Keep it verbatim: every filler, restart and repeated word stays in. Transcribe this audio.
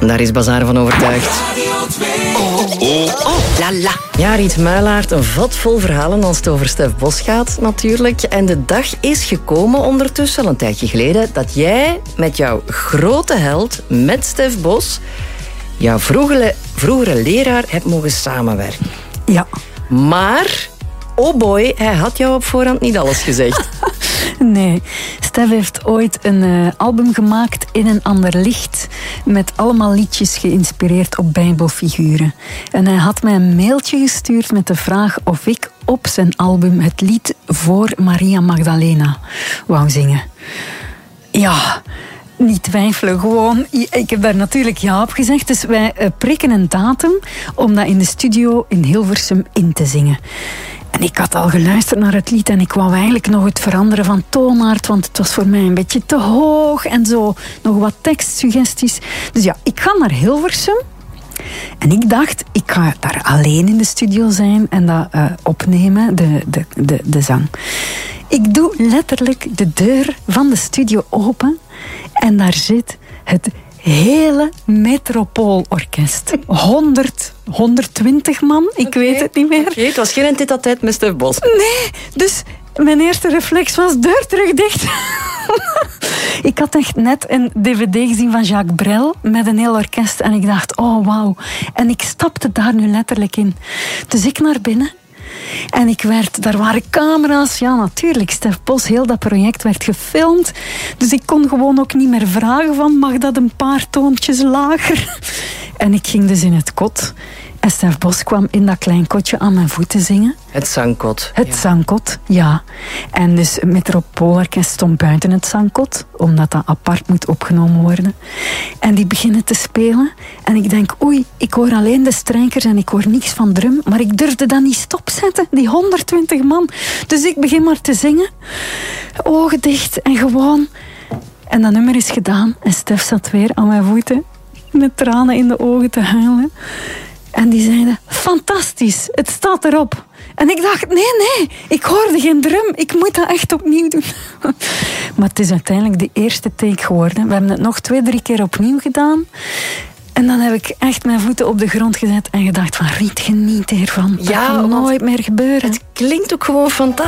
Daar is Bazaar van overtuigd. Oh, oh, oh, la la. Ja, Riet Muilaert, een vat vol verhalen als het over Stef Bos gaat natuurlijk. En de dag is gekomen ondertussen, al een tijdje geleden, dat jij met jouw grote held, met Stef Bos, jouw vroegere, vroegere leraar hebt mogen samenwerken. Ja. Maar, oh boy, hij had jou op voorhand niet alles gezegd. Nee, Stef heeft ooit een uh, album gemaakt in een ander licht, met allemaal liedjes geïnspireerd op bijbelfiguren. En hij had mij een mailtje gestuurd met de vraag of ik op zijn album het lied voor Maria Magdalena wou zingen. Ja, niet twijfelen, gewoon. Ik heb daar natuurlijk ja op gezegd. Dus wij uh, prikken een datum om dat in de studio in Hilversum in te zingen. En ik had al geluisterd naar het lied en ik wou eigenlijk nog het veranderen van toonaard, want het was voor mij een beetje te hoog en zo. Nog wat tekstsuggesties. Dus ja, ik ga naar Hilversum. En ik dacht, ik ga daar alleen in de studio zijn en dat uh, opnemen, de, de, de, de zang. Ik doe letterlijk de deur van de studio open en daar zit het hele Metropoolorkest. honderd, honderdtwintig man, ik okay. weet het niet meer. Okay, het was geen tête-à-tête met Stef Bos. Nee, dus mijn eerste reflex was deur terug dicht. Ik had echt net een dvd gezien van Jacques Brel met een heel orkest en ik dacht, oh wauw. En ik stapte daar nu letterlijk in. Dus ik naar binnen. En ik werd, daar waren camera's, ja natuurlijk, Stef Bos, heel dat project werd gefilmd. Dus ik kon gewoon ook niet meer vragen van, mag dat een paar toontjes lager? En ik ging dus in het kot. En Stef Bos kwam in dat klein kotje aan mijn voeten zingen. Het zangkot. Het ja. zangkot, ja. En dus het Metropoolorkest stond buiten het zangkot, omdat dat apart moet opgenomen worden. En die beginnen te spelen. En ik denk, oei, ik hoor alleen de strijkers en ik hoor niks van drum. Maar ik durfde dat niet stopzetten, die honderdtwintig man. Dus ik begin maar te zingen. Ogen dicht en gewoon. En dat nummer is gedaan. En Stef zat weer aan mijn voeten, met tranen in de ogen te huilen. En die zeiden, fantastisch, het staat erop. En ik dacht, nee, nee, ik hoorde geen drum. Ik moet dat echt opnieuw doen. Maar het is uiteindelijk de eerste take geworden. We hebben het nog twee, drie keer opnieuw gedaan. En dan heb ik echt mijn voeten op de grond gezet en gedacht van, Riet, geniet hiervan. Ja, dat kan nooit meer gebeuren. Het klinkt ook gewoon fantastisch.